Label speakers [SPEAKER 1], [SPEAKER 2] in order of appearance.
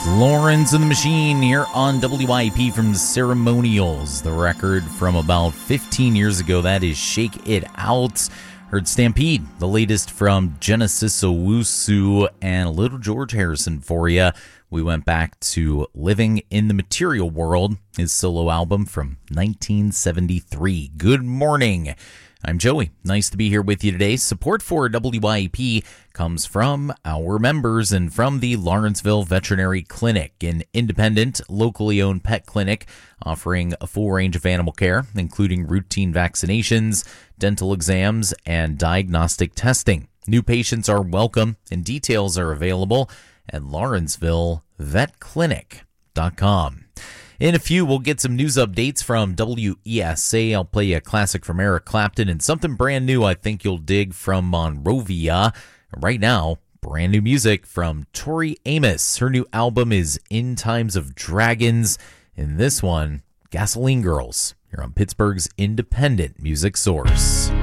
[SPEAKER 1] Lawrence and the Machine here on WIP from Ceremonials. The record from about 15 years ago, that is Shake It Out. Heard Stampede, the latest from Genesis Owusu and Little George Harrison for you. We went back to Living in the Material World, his solo album from 1973. Good morning. I'm Joey. Nice to be here with you today. Support for WIP comes from our members and from the Lawrenceville Veterinary Clinic, an independent, locally owned pet clinic offering a full range of animal care, including routine vaccinations, dental exams, and diagnostic testing. New patients are welcome, and details are available at LawrencevilleVetClinic.com. In a few, we'll get some news updates from WESA. I'll play a classic from Eric Clapton and something brand new I think you'll dig from Monrovia. Right now, brand new music from Tori Amos. Her new album is In Times of Dragons. And this one, Gasoline Girls, here on Pittsburgh's independent music source.